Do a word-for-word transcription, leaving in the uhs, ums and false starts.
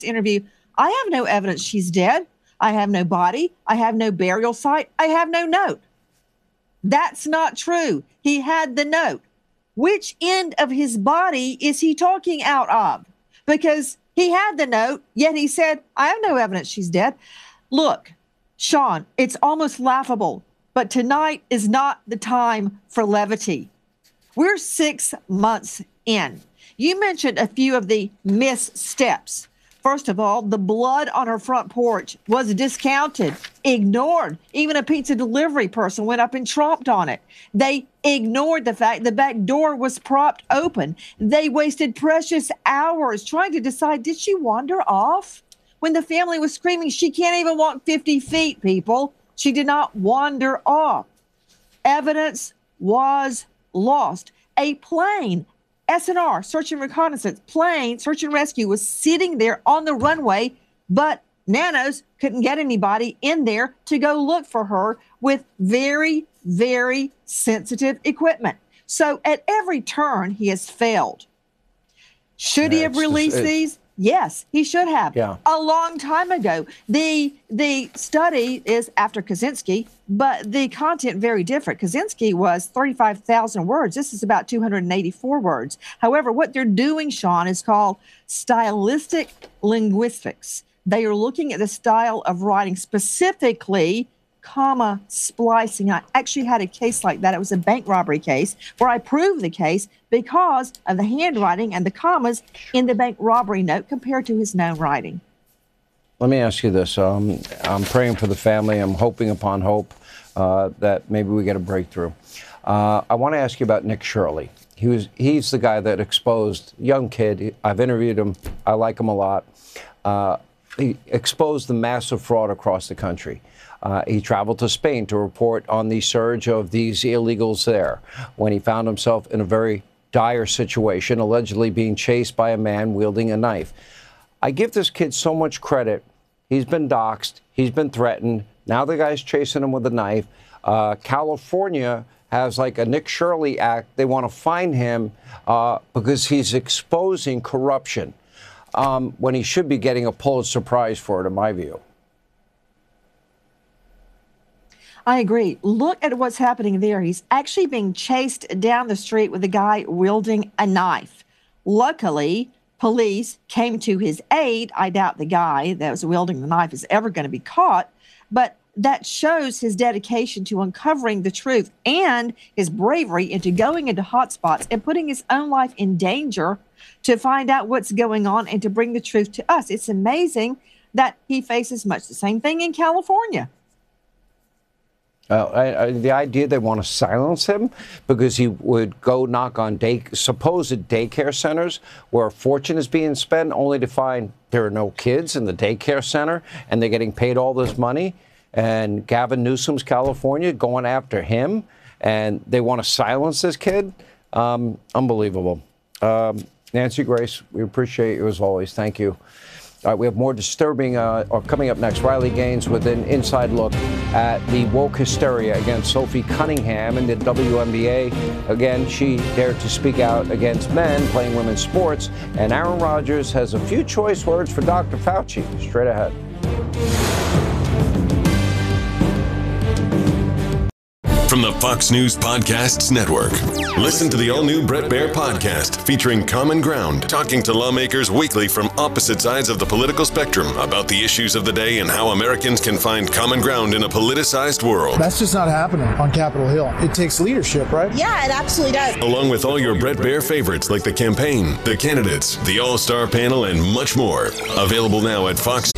interview, I have no evidence she's dead. I have no body. I have no burial site. I have no note. That's not true. He had the note. Which end of his body is he talking out of? Because he had the note, yet he said, I have no evidence she's dead. Look, Sean, it's almost laughable, but tonight is not the time for levity. We're six months in. You mentioned a few of the missteps. First of all, the blood on her front porch was discounted, ignored. Even a pizza delivery person went up and tromped on it. They ignored the fact the back door was propped open. They wasted precious hours trying to decide, did she wander off? When the family was screaming, she can't even walk fifty feet, people. She did not wander off. Evidence was lost. A plane, S N R, search and reconnaissance, plane, search and rescue, was sitting there on the runway, but Nanos couldn't get anybody in there to go look for her with very, very sensitive equipment. So at every turn, he has failed. Should yeah, he have released just, these? Yes, he should have. Yeah. A long time ago. The the study is after Kaczynski, but the content very different. Kaczynski was thirty-five thousand words. This is about two hundred eighty-four words. However, what they're doing, Sean, is called stylistic linguistics. They are looking at the style of writing, specifically comma splicing. I actually had a case like that. It was a bank robbery case where I proved the case because of the handwriting and the commas in the bank robbery note compared to his known writing. Let me ask you this. Um, I'm praying for the family. I'm hoping upon hope uh, that maybe we get a breakthrough. Uh, I want to ask you about Nick Shirley. He was, he's the guy that exposed, young kid. I've interviewed him. I like him a lot. Uh, he exposed the massive fraud across the country. Uh, he traveled to Spain to report on the surge of these illegals there when he found himself in a very dire situation, allegedly being chased by a man wielding a knife. I give this kid so much credit. He's been doxxed. He's been threatened. Now the guy's chasing him with a knife. Uh, California has like a Nick Shirley Act. They want to fine him uh, because he's exposing corruption um, when he should be getting a Pulitzer Prize for it, in my view. I agree. Look at what's happening there. He's actually being chased down the street with a guy wielding a knife. Luckily, police came to his aid. I doubt the guy that was wielding the knife is ever going to be caught, but that shows his dedication to uncovering the truth and his bravery into going into hotspots and putting his own life in danger to find out what's going on and to bring the truth to us. It's amazing that he faces much the same thing in California. Uh, I, I, the idea they want to silence him because he would go knock on day, supposed daycare centers where a fortune is being spent only to find there are no kids in the daycare center and they're getting paid all this money. And Gavin Newsom's California going after him and they want to silence this kid. Um, unbelievable. Um, Nancy Grace, we appreciate you as always. Thank you. All right, we have more disturbing, uh, or coming up next, Riley Gaines with an inside look at the woke hysteria against Sophie Cunningham in the W N B A. Again, she dared to speak out against men playing women's sports. And Aaron Rodgers has a few choice words for Doctor Fauci. Straight ahead. From the Fox News Podcasts Network. Listen to the all-new Bret Baier podcast featuring Common Ground, talking to lawmakers weekly from opposite sides of the political spectrum about the issues of the day and how Americans can find common ground in a politicized world. That's just not happening on Capitol Hill. It takes leadership, right? Yeah, it absolutely does. Along with all your Bret Baier favorites like the campaign, the candidates, the all-star panel, and much more. Available now at fox